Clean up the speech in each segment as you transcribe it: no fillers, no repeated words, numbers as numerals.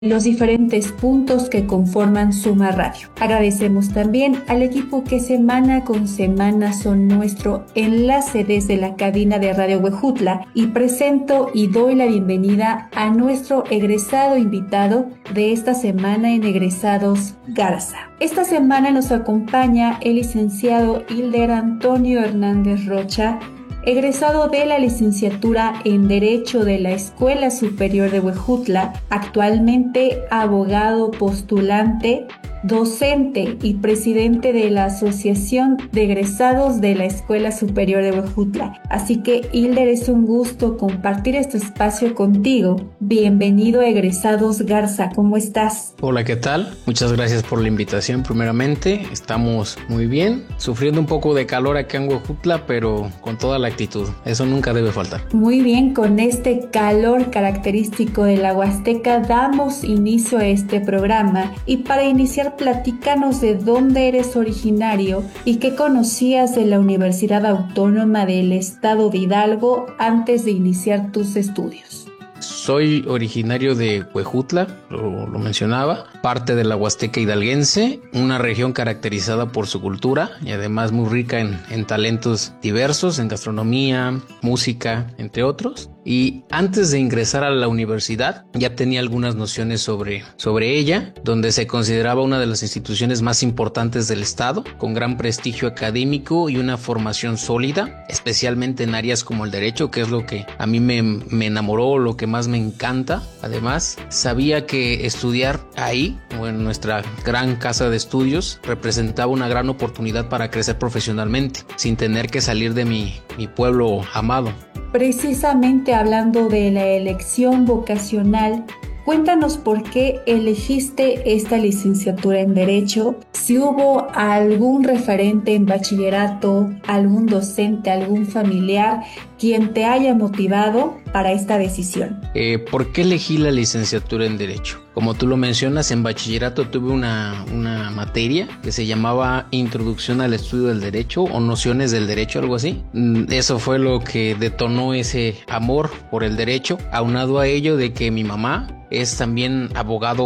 los diferentes puntos que conforman Suma Radio. Agradecemos también al equipo que semana con semana son nuestro enlace desde la cabina de Radio Huejutla, y presento y doy la bienvenida a nuestro egresado invitado de esta semana en Egresados Garza. Esta semana nos acompaña el licenciado Hilder Antonio Hernández Rocha, egresado de la licenciatura en Derecho de la Escuela Superior de Huejutla, actualmente abogado postulante, docente y presidente de la Asociación de Egresados de la Escuela Superior de Huejutla. Así que, Hilder, es un gusto compartir este espacio contigo. Bienvenido a Egresados Garza, ¿cómo estás? Hola, ¿qué tal? Muchas gracias por la invitación primeramente. Estamos muy bien, sufriendo un poco de calor acá en Huejutla, pero con toda la actitud. Eso nunca debe faltar. Muy bien, con este calor característico de la Huasteca damos inicio a este programa, y para iniciar, platícanos de dónde eres originario y qué conocías de la Universidad Autónoma del Estado de Hidalgo antes de iniciar tus estudios. Soy originario de Huejutla, lo mencionaba, parte de la Huasteca hidalguense, una región caracterizada por su cultura y además muy rica en talentos diversos, en gastronomía, música, entre otros. Y antes de ingresar a la universidad ya tenía algunas nociones sobre ella, donde se consideraba una de las instituciones más importantes del estado, con gran prestigio académico y una formación sólida, especialmente en áreas como el derecho, que es lo que a mí me enamoró, lo que más me encanta. Además, sabía que estudiar ahí, o en nuestra gran casa de estudios, representaba una gran oportunidad para crecer profesionalmente, sin tener que salir de mi pueblo amado. Precisamente hablando de la elección vocacional, cuéntanos por qué elegiste esta licenciatura en Derecho, si hubo algún referente en bachillerato, algún docente, algún familiar quien te haya motivado para esta decisión. ¿Por qué elegí la licenciatura en Derecho? Como tú lo mencionas, en bachillerato tuve una materia que se llamaba Introducción al Estudio del Derecho o Nociones del Derecho, algo así. Eso fue lo que detonó ese amor por el derecho, aunado a ello de que mi mamá es también abogado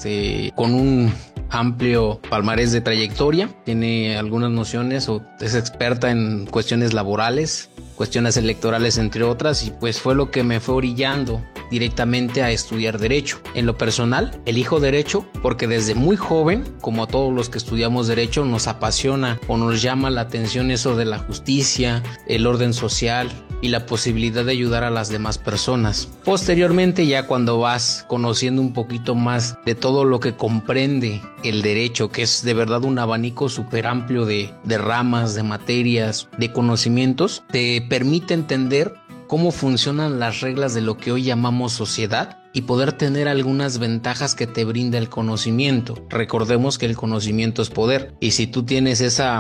con un amplio palmarés de trayectoria, tiene algunas nociones o es experta en cuestiones laborales, cuestiones electorales, entre otras, y pues fue lo que me fue orillando directamente a estudiar Derecho. En lo personal, elijo Derecho porque desde muy joven, como a todos los que estudiamos Derecho, nos apasiona o nos llama la atención eso de la justicia, el orden social y la posibilidad de ayudar a las demás personas. Posteriormente, ya cuando vas conociendo un poquito más de todo lo que comprende el derecho, que es de verdad un abanico súper amplio de ramas, de materias, de conocimientos, te permite entender cómo funcionan las reglas de lo que hoy llamamos sociedad y poder tener algunas ventajas que te brinda el conocimiento. Recordemos que el conocimiento es poder, y si tú tienes esa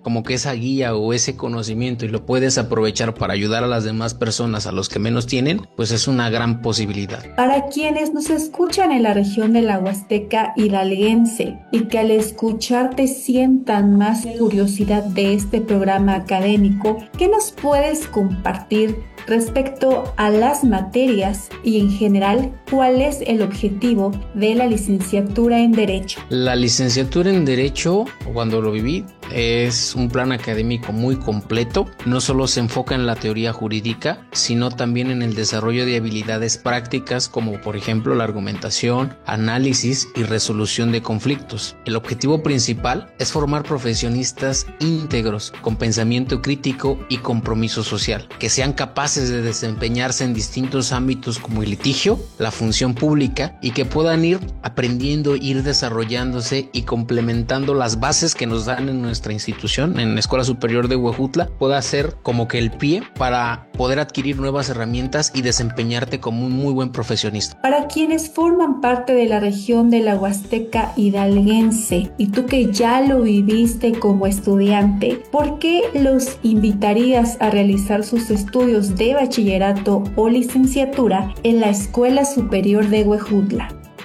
guía o ese conocimiento y lo puedes aprovechar para ayudar a las demás personas, a los que menos tienen, pues es una gran posibilidad. Para quienes nos escuchan en la región de la Huasteca hidalguense y que al escucharte sientan más curiosidad de este programa académico, ¿qué nos puedes compartir respecto a las materias y en general cuál es el objetivo de la licenciatura en Derecho? La licenciatura en Derecho, cuando lo viví, es un plan académico muy completo. No solo se enfoca en la teoría jurídica, sino también en el desarrollo de habilidades prácticas como por ejemplo la argumentación, análisis y resolución de conflictos. El objetivo principal es formar profesionistas íntegros con pensamiento crítico y compromiso social, que sean capaces de desempeñarse en distintos ámbitos como el litigio, la función pública, y que puedan ir aprendiendo, ir desarrollándose y complementando las bases que nos dan en nuestra institución, en la Escuela Superior de Huejutla, pueda ser como que el pie para poder adquirir nuevas herramientas y desempeñarte como un muy buen profesionista. Para quienes forman parte de la región de la Huasteca hidalguense y tú que ya lo viviste como estudiante, ¿por qué los invitarías a realizar sus estudios de bachillerato o licenciatura en la Escuela Superior de Huejutla?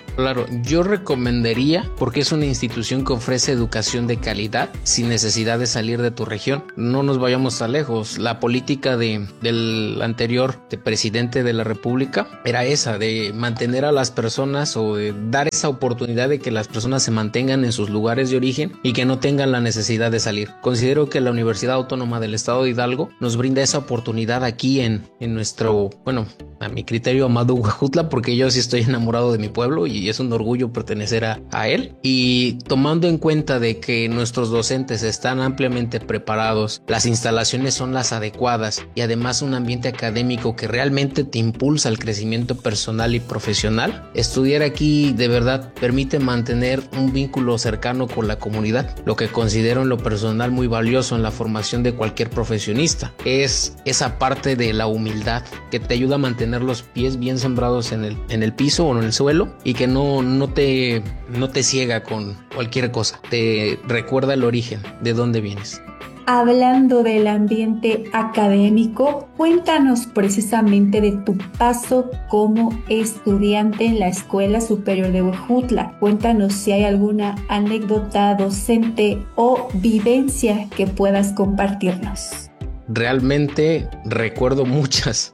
Claro, yo recomendaría, porque es una institución que ofrece educación de calidad sin necesidad de salir de tu región. No nos vayamos tan lejos. La política del anterior presidente de la República era esa, de mantener a las personas o de dar esa oportunidad de que las personas se mantengan en sus lugares de origen y que no tengan la necesidad de salir. Considero que la Universidad Autónoma del Estado de Hidalgo nos brinda esa oportunidad aquí en nuestro, bueno, a mi criterio, amado Huejutla, porque yo sí estoy enamorado de mi pueblo y es un orgullo pertenecer a él. Y tomando en cuenta de que nuestros docentes están ampliamente preparados, las instalaciones son las adecuadas y además un ambiente académico que realmente te impulsa al crecimiento personal y profesional, estudiar aquí de verdad permite mantener un vínculo cercano con la comunidad, lo que considero en lo personal muy valioso en la formación de cualquier profesionista. Es esa parte de la humildad que te ayuda a mantener los pies bien sembrados en el piso o en el suelo y que no te ciega con cualquier cosa. Te recuerda el origen, de dónde vienes. Hablando del ambiente académico, cuéntanos precisamente de tu paso como estudiante en la Escuela Superior de Huejutla. Cuéntanos si hay alguna anécdota docente o vivencia que puedas compartirnos. Realmente recuerdo muchas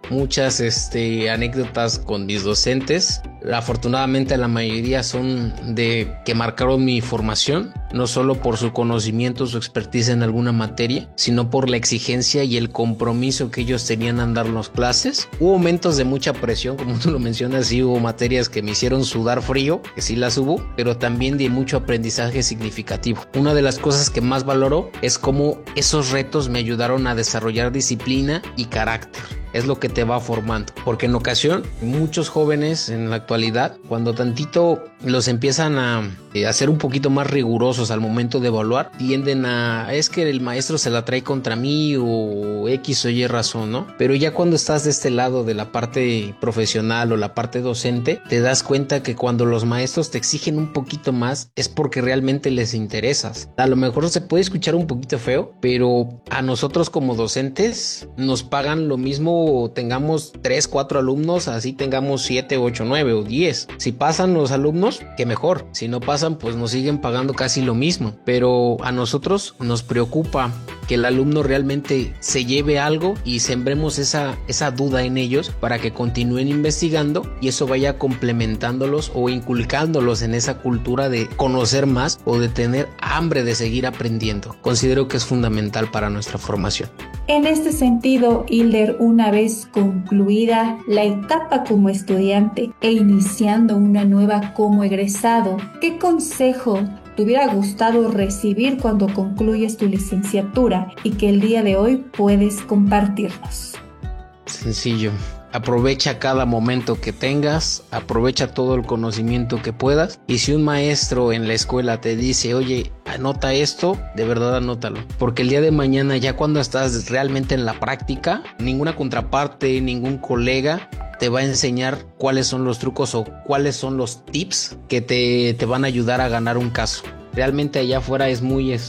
anécdotas con mis docentes. Afortunadamente la mayoría son de que marcaron mi formación, no solo por su conocimiento o su expertise en alguna materia, sino por la exigencia y el compromiso que ellos tenían en darnos clases. Hubo momentos de mucha presión, como tú lo mencionas, y hubo materias que me hicieron sudar frío, que sí las hubo, pero también de mucho aprendizaje significativo. Una de las cosas que más valoro es cómo esos retos me ayudaron a desarrollar disciplina y carácter. Es lo que te va formando, porque en ocasión muchos jóvenes en la actualidad, cuando tantito los empiezan a ser un poquito más rigurosos al momento de evaluar, tienden es que el maestro se la trae contra mí o X o Y razón, ¿no? Pero ya cuando estás de este lado de la parte profesional o la parte docente, te das cuenta que cuando los maestros te exigen un poquito más es porque realmente les interesas. A lo mejor se puede escuchar un poquito feo, pero a nosotros como docentes nos pagan lo mismo, tengamos 3, 4 alumnos, así tengamos 7, 8, 9 o 10. Si pasan los alumnos, que mejor. Si no pasan, pues nos siguen pagando casi lo mismo. Pero a nosotros nos preocupa que el alumno realmente se lleve algo y sembremos esa duda en ellos para que continúen investigando y eso vaya complementándolos o inculcándolos en esa cultura de conocer más o de tener hambre de seguir aprendiendo. Considero que es fundamental para nuestra formación. En este sentido, Hilder, una vez concluida la etapa como estudiante e iniciando una nueva como egresado, ¿qué consejo te hubiera gustado recibir cuando concluyes tu licenciatura y que el día de hoy puedes compartirnos? Sencillo. Aprovecha cada momento que tengas, aprovecha todo el conocimiento que puedas y si un maestro en la escuela te dice, oye, anota esto, de verdad anótalo, porque el día de mañana ya cuando estás realmente en la práctica, ninguna contraparte, ningún colega te va a enseñar cuáles son los trucos o cuáles son los tips que te van a ayudar a ganar un caso. Realmente allá afuera es muy es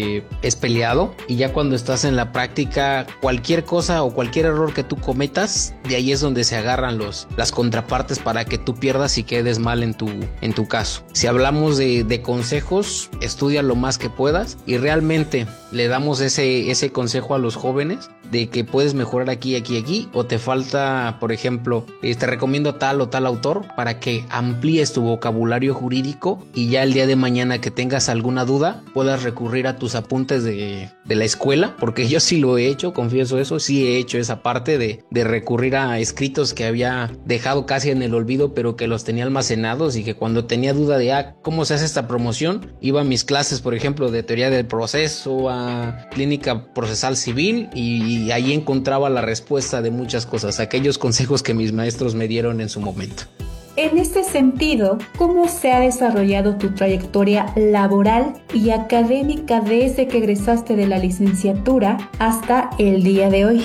peleado y ya cuando estás en la práctica cualquier cosa o cualquier error que tú cometas, de ahí es donde se agarran las contrapartes para que tú pierdas y quedes mal en tu caso. Si hablamos de consejos, estudia lo más que puedas y realmente le damos ese consejo a los jóvenes de que puedes mejorar aquí o te falta, por ejemplo, te recomiendo tal o tal autor para que amplíes tu vocabulario jurídico y ya el día de mañana que tengas alguna duda puedas recurrir a tus apuntes de la escuela, porque yo sí lo he hecho, confieso eso, sí he hecho esa parte de recurrir a escritos que había dejado casi en el olvido pero que los tenía almacenados y que cuando tenía duda de ¿cómo se hace esta promoción? Iba a mis clases, por ejemplo, de teoría del proceso, a clínica procesal civil y ahí encontraba la respuesta de muchas cosas, aquellos consejos que mis maestros me dieron en su momento. En este sentido, ¿cómo se ha desarrollado tu trayectoria laboral y académica desde que egresaste de la licenciatura hasta el día de hoy?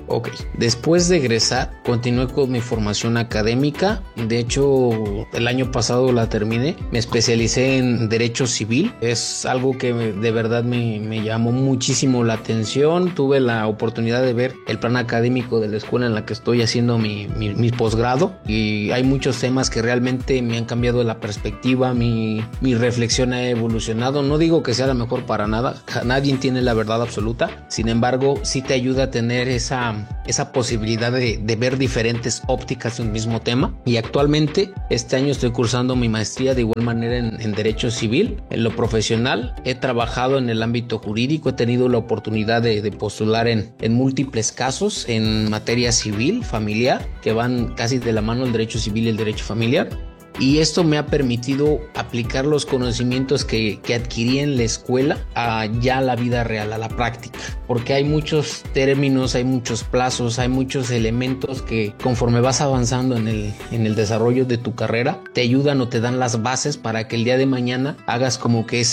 Ok, después de egresar, continué con mi formación académica. De hecho, el año pasado la terminé. Me especialicé en Derecho Civil. Es algo que de verdad me llamó muchísimo la atención. Tuve la oportunidad de ver el plan académico de la escuela en la que estoy haciendo mi posgrado. Y hay muchos temas que realmente me han cambiado la perspectiva. Mi reflexión ha evolucionado. No digo que sea la mejor para nada. Nadie tiene la verdad absoluta. Sin embargo, sí te ayuda a tener esa posibilidad de ver diferentes ópticas de un mismo tema. Y actualmente este año estoy cursando mi maestría de igual manera en Derecho Civil. En lo profesional he trabajado en el ámbito jurídico, he tenido la oportunidad de postular en múltiples casos en materia civil, familiar, que van casi de la mano el derecho civil y el derecho familiar. Y esto me ha permitido aplicar los conocimientos que adquirí en la escuela a ya la vida real, a la práctica. Porque hay muchos términos, hay muchos plazos, hay muchos elementos que conforme vas avanzando en el desarrollo de tu carrera, te ayudan o te dan las bases para que el día de mañana hagas como que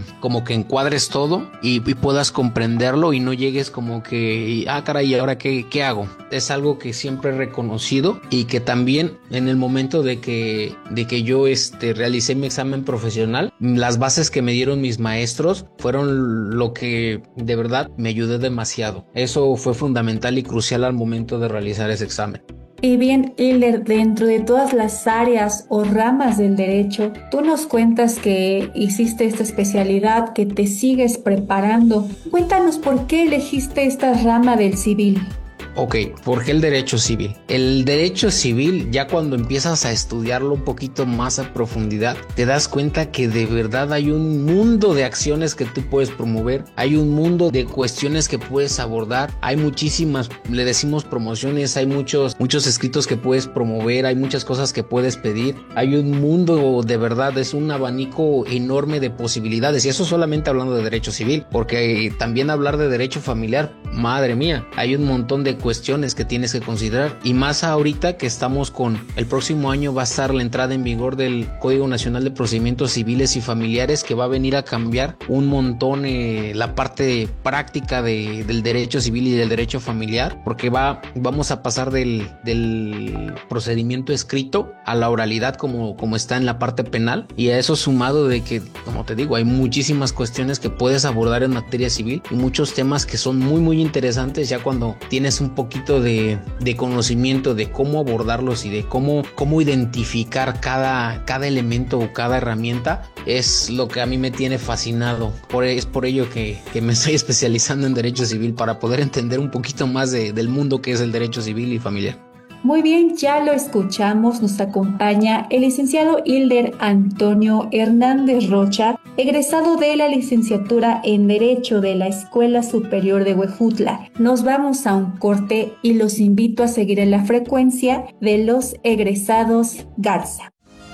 encuadres todo y puedas comprenderlo y no llegues como que, caray, ¿y ahora qué hago? Es algo que siempre he reconocido y que también en el momento de que yo realicé mi examen profesional, las bases que me dieron mis maestros fueron lo que de verdad me ayudó demasiado. Eso fue fundamental y crucial al momento de realizar ese examen. Y bien, Hilder, dentro de todas las áreas o ramas del derecho, tú nos cuentas que hiciste esta especialidad, que te sigues preparando. Cuéntanos por qué elegiste esta rama del civil. Ok, ¿por qué el derecho civil? El derecho civil, ya cuando empiezas a estudiarlo un poquito más a profundidad, te das cuenta que de verdad hay un mundo de acciones que tú puedes promover, hay un mundo de cuestiones que puedes abordar, hay muchísimas, le decimos promociones, hay muchos escritos que puedes promover, hay muchas cosas que puedes pedir, hay un mundo de verdad, es un abanico enorme de posibilidades, y eso solamente hablando de derecho civil, porque también hablar de derecho familiar, madre mía, hay un montón de cuestiones que tienes que considerar, y más ahorita que estamos con el próximo año va a estar la entrada en vigor del Código Nacional de Procedimientos Civiles y Familiares, que va a venir a cambiar un montón la parte práctica del derecho civil y del derecho familiar, porque vamos a pasar del procedimiento escrito a la oralidad como está en la parte penal, y a eso sumado de que, como te digo, hay muchísimas cuestiones que puedes abordar en materia civil y muchos temas que son muy muy interesantes ya cuando tienes un poquito de conocimiento de cómo abordarlos y de cómo identificar cada elemento o cada herramienta. Es lo que a mí me tiene fascinado. Es por ello que me estoy especializando en derecho civil, para poder entender un poquito más del mundo que es el derecho civil y familiar. Muy bien, ya lo escuchamos, nos acompaña el licenciado Hilder Antonio Hernández Rocha, egresado de la licenciatura en Derecho de la Escuela Superior de Huejutla. Nos vamos a un corte y los invito a seguir en la frecuencia de los egresados Garza.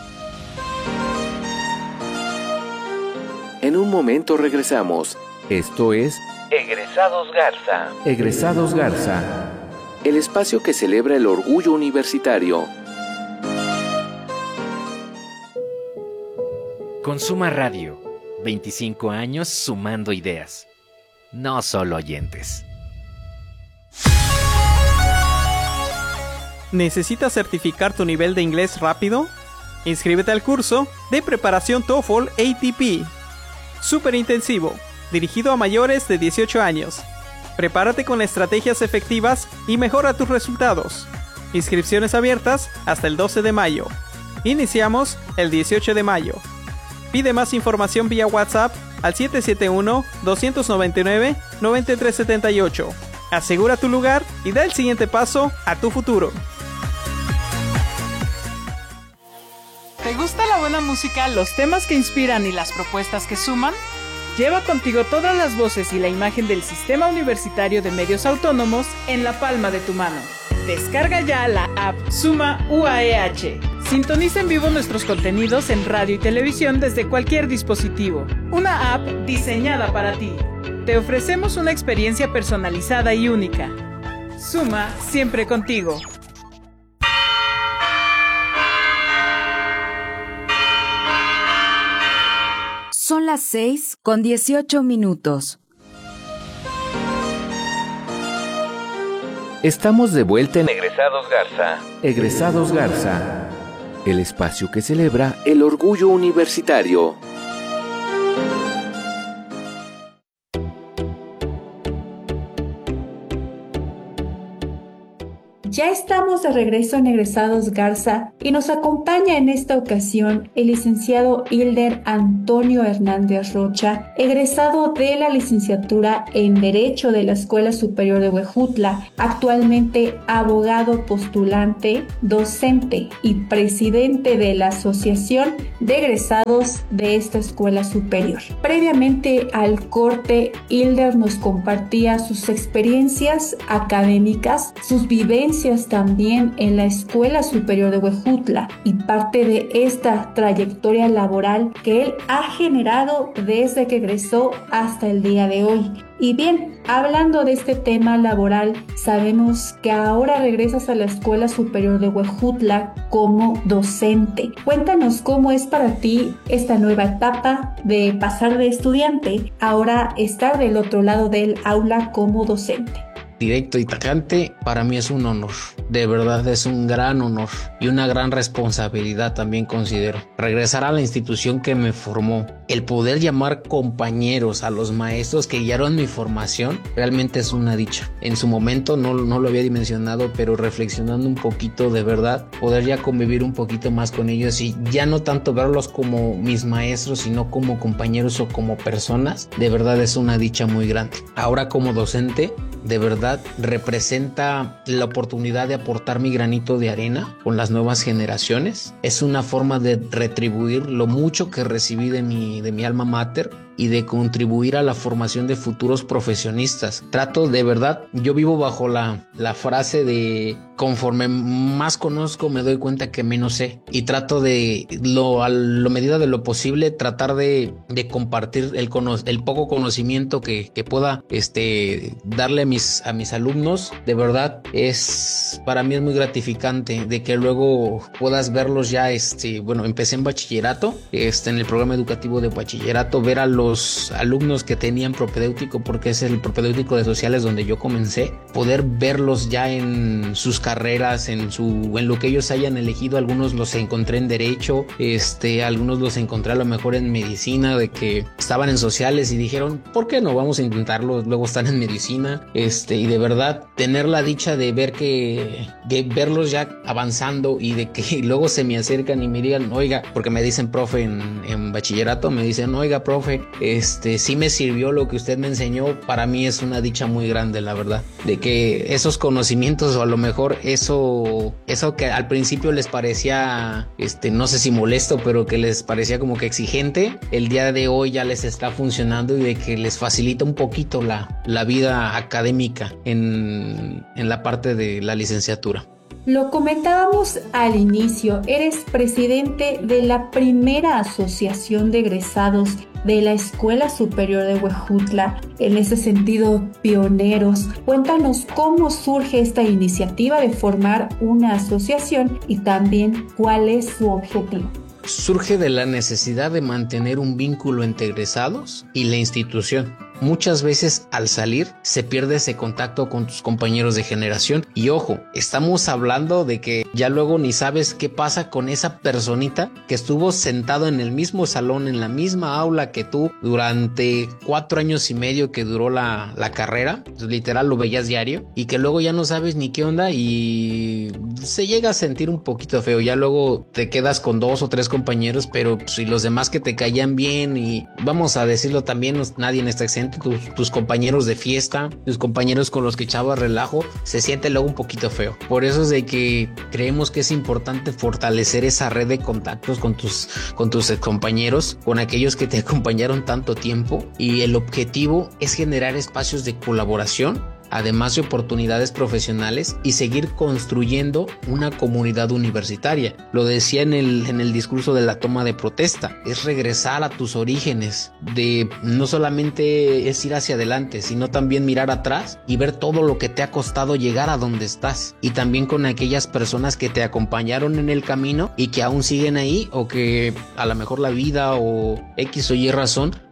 En un momento regresamos. Esto es Egresados Garza. Egresados Garza, el espacio que celebra el orgullo universitario. Consuma Radio. 25 años sumando ideas. No solo oyentes. ¿Necesitas certificar tu nivel de inglés rápido? Inscríbete al curso de preparación TOEFL ATP. Súper intensivo, dirigido a mayores de 18 años. Prepárate con estrategias efectivas y mejora tus resultados. Inscripciones abiertas hasta el 12 de mayo. Iniciamos el 18 de mayo. Pide más información vía WhatsApp al 771-299-9378. Asegura tu lugar y da el siguiente paso a tu futuro. ¿Te gusta la buena música, los temas que inspiran y las propuestas que suman? Lleva contigo todas las voces y la imagen del Sistema Universitario de Medios Autónomos en la palma de tu mano. Descarga ya la app Suma UAEH. Sintoniza en vivo nuestros contenidos en radio y televisión desde cualquier dispositivo. Una app diseñada para ti. Te ofrecemos una experiencia personalizada y única. Suma siempre contigo. Son las 6:18. Estamos de vuelta en Egresados Garza. Egresados Garza, el espacio que celebra el orgullo universitario. Ya estamos de regreso en Egresados Garza y nos acompaña en esta ocasión el licenciado Hilder Antonio Hernández Rocha, egresado de la licenciatura en Derecho de la Escuela Superior de Huejutla, actualmente abogado postulante, docente y presidente de la Asociación de Egresados de esta Escuela Superior. Previamente al corte, Hilder nos compartía sus experiencias académicas, sus vivencias también en la Escuela Superior de Huejutla y parte de esta trayectoria laboral que él ha generado desde que egresó hasta el día de hoy. Y bien, hablando de este tema laboral, sabemos que ahora regresas a la Escuela Superior de Huejutla como docente. Cuéntanos cómo es para ti esta nueva etapa de pasar de estudiante a ahora estar del otro lado del aula como docente. Directo y tajante, para mí es un honor, de verdad es un gran honor y una gran responsabilidad también considero. Regresar a la institución que me formó, el poder llamar compañeros a los maestros que guiaron mi formación, realmente es una dicha. En su momento no lo había dimensionado, pero reflexionando un poquito de verdad, poder ya convivir un poquito más con ellos y ya no tanto verlos como mis maestros, sino como compañeros o como personas, de verdad es una dicha muy grande. Ahora como docente, de verdad representa la oportunidad de aportar mi granito de arena con las nuevas generaciones. Es una forma de retribuir lo mucho que recibí de mi alma mater y de contribuir a la formación de futuros profesionistas. Trato de verdad, yo vivo bajo la frase de conforme más conozco me doy cuenta que menos sé, y trato de a lo medida de lo posible tratar de compartir el poco conocimiento que pueda darle a mis alumnos. De verdad para mí es muy gratificante de que luego puedas verlos ya empecé en bachillerato, en el programa educativo de bachillerato, ver a los alumnos que tenían propedéutico, porque es el propedéutico de sociales donde yo comencé, poder verlos ya en sus carreras, en lo que ellos hayan elegido. Algunos los encontré en derecho, algunos los encontré a lo mejor en medicina, de que estaban en sociales y dijeron, ¿por qué no? Vamos a intentarlo. Luego están en medicina, y de verdad tener la dicha de ver de verlos ya avanzando y de que luego se me acercan y me digan, oiga, porque me dicen profe en bachillerato, me dicen, oiga, profe, sí me sirvió lo que usted me enseñó. Para mí es una dicha muy grande, la verdad, de que esos conocimientos, o a lo mejor eso que al principio les parecía, no sé si molesto, pero que les parecía como que exigente, el día de hoy ya les está funcionando y de que les facilita un poquito la vida académica en la parte de la licenciatura. Lo comentábamos al inicio, eres presidente de la primera asociación de egresados de la Escuela Superior de Huejutla, en ese sentido pioneros. Cuéntanos cómo surge esta iniciativa de formar una asociación y también cuál es su objetivo. Surge de la necesidad de mantener un vínculo entre egresados y la institución. Muchas veces al salir se pierde ese contacto con tus compañeros de generación y ojo, estamos hablando de que ya luego ni sabes qué pasa con esa personita que estuvo sentado en el mismo salón, en la misma aula que tú durante 4 años y medio que duró la carrera, pues literal lo veías diario, y que luego ya no sabes ni qué onda y se llega a sentir un poquito feo. Ya luego te quedas con 2 o 3 compañeros, pero si los demás que te caían bien, y vamos a decirlo también, nadie está exento, tus compañeros de fiesta, tus compañeros con los que echabas relajo, se siente luego un poquito feo. Por eso es de que creemos que es importante fortalecer esa red de contactos con tus compañeros, con aquellos que te acompañaron tanto tiempo, y el objetivo es generar espacios de colaboración, además de oportunidades profesionales, y seguir construyendo una comunidad universitaria. Lo decía en el discurso de la toma de protesta, es regresar a tus orígenes, de no solamente es ir hacia adelante, sino también mirar atrás y ver todo lo que te ha costado llegar a donde estás, y también con aquellas personas que te acompañaron en el camino y que aún siguen ahí, o que a lo mejor la vida o X o Y razón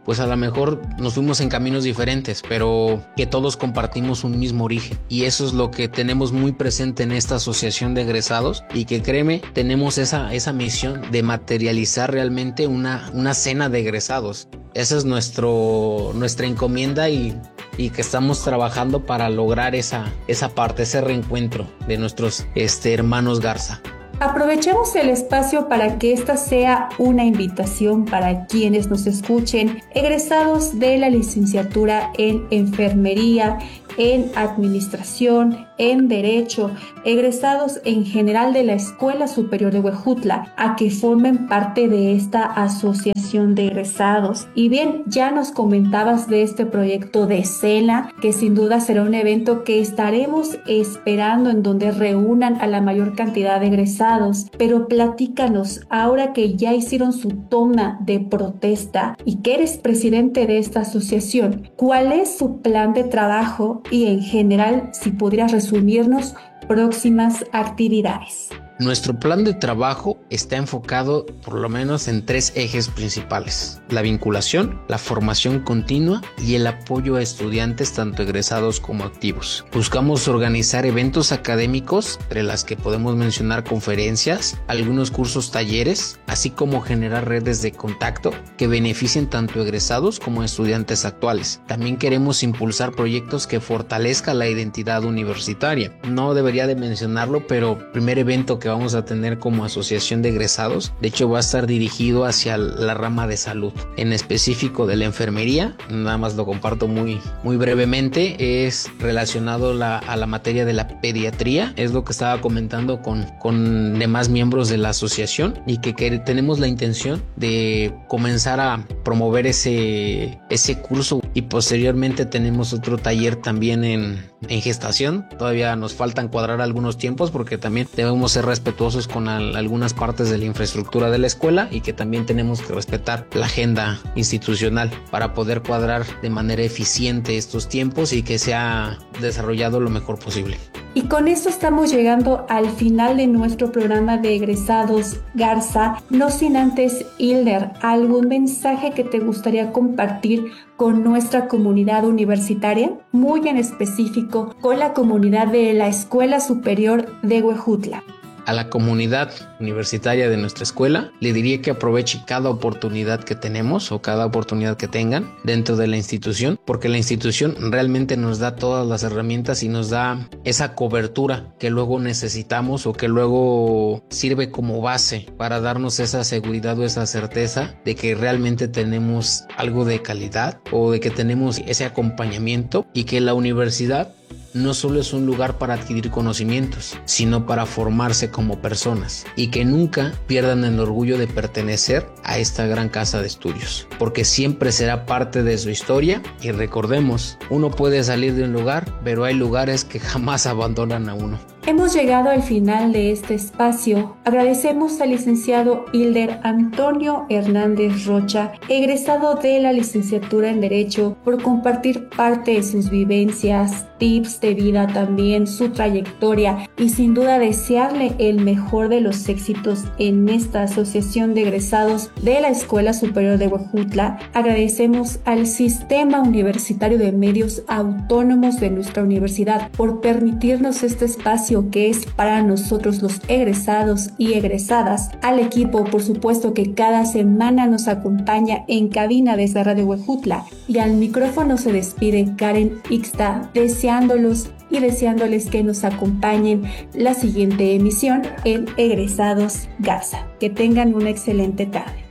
pues a lo mejor nos fuimos en caminos diferentes, pero que todos compartimos un mismo origen. Y eso es lo que tenemos muy presente en esta asociación de egresados, y que créeme, tenemos esa misión de materializar realmente una cena de egresados. Esa es nuestra encomienda, y que estamos trabajando para lograr esa parte, ese reencuentro de nuestros hermanos Garza. Aprovechemos el espacio para que esta sea una invitación para quienes nos escuchen, egresados de la licenciatura en enfermería, en administración, en derecho, egresados en general de la Escuela Superior de Huejutla, a que formen parte de esta asociación de egresados. Y bien, ya nos comentabas de este proyecto de cena, que sin duda será un evento que estaremos esperando, en donde reúnan a la mayor cantidad de egresados. Pero platícanos, ahora que ya hicieron su toma de protesta y que eres presidente de esta asociación, ¿cuál es su plan de trabajo? Y en general, si pudieras resumirnos próximas actividades. Nuestro plan de trabajo está enfocado por lo menos en 3 ejes principales: la vinculación, la formación continua y el apoyo a estudiantes tanto egresados como activos. Buscamos organizar eventos académicos, entre las que podemos mencionar conferencias, algunos cursos, talleres, así como generar redes de contacto que beneficien tanto egresados como estudiantes actuales. También queremos impulsar proyectos que fortalezcan la identidad universitaria. No debería de mencionarlo, pero el primer evento que vamos a tener como asociación de egresados, de hecho, va a estar dirigido hacia la rama de salud, en específico de la enfermería. Nada más lo comparto muy brevemente. Es relacionado a la materia de la pediatría. Es lo que estaba comentando con demás miembros de la asociación, y que tenemos la intención de comenzar a promover ese curso, y posteriormente tenemos otro taller también en gestación. Todavía nos faltan cuadrar algunos tiempos, porque también debemos ser respetuosos con algunas partes de la infraestructura de la escuela, y que también tenemos que respetar la agenda institucional para poder cuadrar de manera eficiente estos tiempos y que sea desarrollado lo mejor posible. Y con esto estamos llegando al final de nuestro programa de egresados Garza, no sin antes, Hilder, ¿algún mensaje que te gustaría compartir con nuestra comunidad universitaria? Muy en específico con la comunidad de la Escuela Superior de Huejutla. A la comunidad universitaria de nuestra escuela le diría que aproveche cada oportunidad que tenemos, o cada oportunidad que tengan dentro de la institución, porque la institución realmente nos da todas las herramientas y nos da esa cobertura que luego necesitamos, o que luego sirve como base para darnos esa seguridad o esa certeza de que realmente tenemos algo de calidad, o de que tenemos ese acompañamiento, y que la universidad no solo es un lugar para adquirir conocimientos, sino para formarse como personas, y que nunca pierdan el orgullo de pertenecer a esta gran casa de estudios, porque siempre será parte de su historia. Y recordemos, uno puede salir de un lugar, pero hay lugares que jamás abandonan a uno. Hemos llegado al final de este espacio. Agradecemos al licenciado Hilder Antonio Hernández Rocha, egresado de la licenciatura en Derecho, por compartir parte de sus vivencias, tips de vida, también su trayectoria, y sin duda desearle el mejor de los éxitos en esta asociación de egresados de la Escuela Superior de Huejutla. Agradecemos al Sistema Universitario de Medios Autónomos de nuestra universidad por permitirnos este espacio que es para nosotros los egresados y egresadas, al equipo, por supuesto, que cada semana nos acompaña en cabina desde Radio Huejutla, y al micrófono se despide Karen Ixta, deseándolos y deseándoles que nos acompañen la siguiente emisión en Egresados Garza. Que tengan una excelente tarde.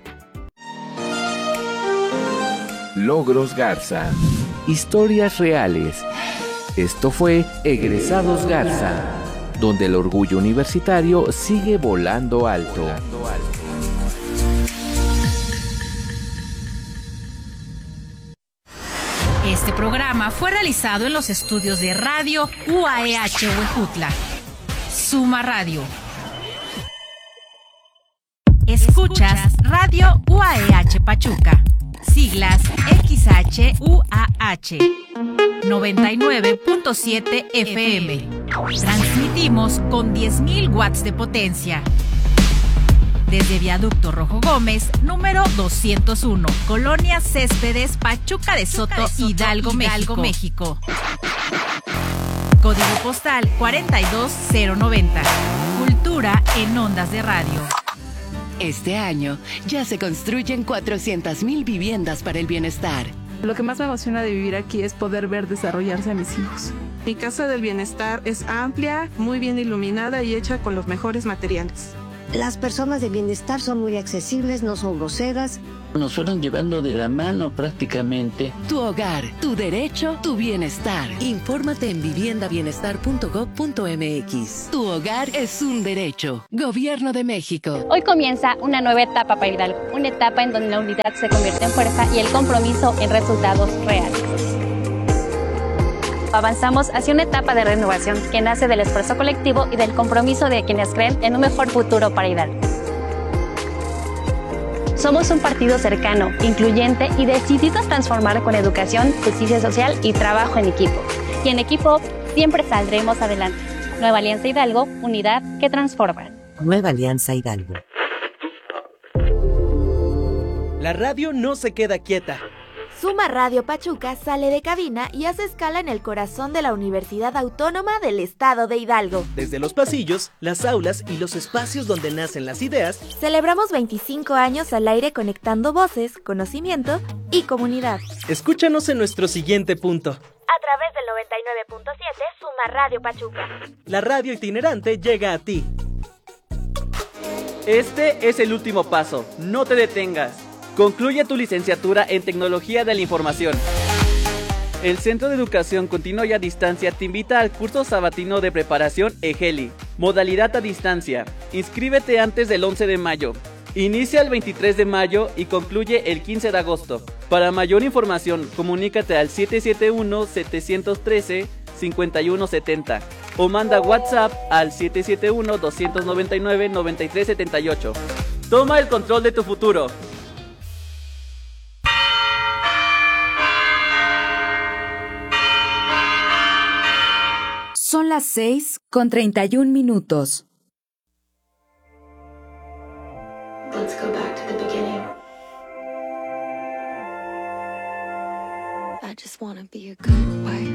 Logros Garza. Historias reales. Esto fue Egresados Garza, donde el orgullo universitario sigue volando alto. Este programa fue realizado en los estudios de Radio UAEH Huejutla. Suma Radio. Escuchas Radio UAEH Pachuca. Siglas XHUAH 99.7 FM. Transmitimos con 10.000 watts de potencia. Desde Viaducto Rojo Gómez, número 201, Colonia Céspedes, Pachuca de Soto, Hidalgo, México. Código postal 42090. Cultura en ondas de radio. Este año ya se construyen 400,000 viviendas para el bienestar. Lo que más me emociona de vivir aquí es poder ver desarrollarse a mis hijos. Mi casa del bienestar es amplia, muy bien iluminada y hecha con los mejores materiales. Las personas de bienestar son muy accesibles, no son groseras. Nos fueron llevando de la mano prácticamente. Tu hogar, tu derecho, tu bienestar. Infórmate en viviendabienestar.gov.mx. Tu hogar es un derecho. Gobierno de México. Hoy comienza una nueva etapa para Hidalgo. Una etapa en donde la unidad se convierte en fuerza y el compromiso en resultados reales. Avanzamos hacia una etapa de renovación que nace del esfuerzo colectivo y del compromiso de quienes creen en un mejor futuro para Hidalgo. Somos un partido cercano, incluyente y decidido a transformar con educación, justicia social y trabajo en equipo. Y en equipo siempre saldremos adelante. Nueva Alianza Hidalgo, unidad que transforma. Nueva Alianza Hidalgo. La radio no se queda quieta. Suma Radio Pachuca sale de cabina y hace escala en el corazón de la Universidad Autónoma del Estado de Hidalgo. Desde los pasillos, las aulas y los espacios donde nacen las ideas, celebramos 25 años al aire conectando voces, conocimiento y comunidad. Escúchanos en nuestro siguiente punto. A través del 99.7 Suma Radio Pachuca. La radio itinerante llega a ti. Este es el último paso. No te detengas. Concluye tu licenciatura en Tecnología de la Información. El Centro de Educación Continua y a Distancia te invita al curso sabatino de preparación EGELI, modalidad a distancia. Inscríbete antes del 11 de mayo. Inicia el 23 de mayo y concluye el 15 de agosto. Para mayor información, comunícate al 771-713-5170 o manda WhatsApp al 771-299-9378. Toma el control de tu futuro. Son las 6:31. Let's go back to the beginning. I just wanna be a good wife.